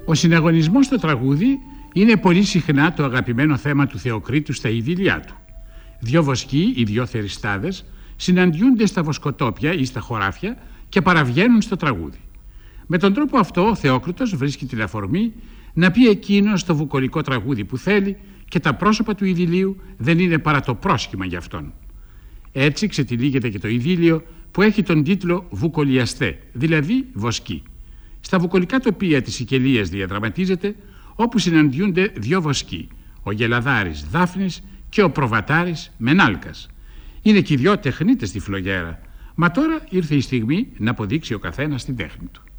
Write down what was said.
Ο συναγωνισμός στο τραγούδι είναι πολύ συχνά το αγαπημένο θέμα του Θεοκρίτου στα ειδήλια του. Δυο βοσκοί ή δυο θεριστάδες συναντιούνται στα βοσκοτόπια ή στα χωράφια και παραβγαίνουν στο τραγούδι. Με τον τρόπο αυτό ο Θεόκριτος βρίσκει την αφορμή να πει εκείνο το βουκολικό τραγούδι που θέλει και τα πρόσωπα του ειδηλίου δεν είναι παρά το πρόσχημα για αυτόν. Έτσι ξετυλίγεται και το ειδήλιο που έχει τον τίτλο Βουκολιαστέ, δηλαδή βοσκή. Στα βουκολικά τοπία της Σικελίας διαδραματίζεται, όπου συναντιούνται δυο βοσκοί, ο Γελαδάρης Δάφνης και ο Προβατάρης Μενάλκας. Είναι και οι δυο τεχνίτες στη φλογέρα, μα τώρα ήρθε η στιγμή να αποδείξει ο καθένας την τέχνη του.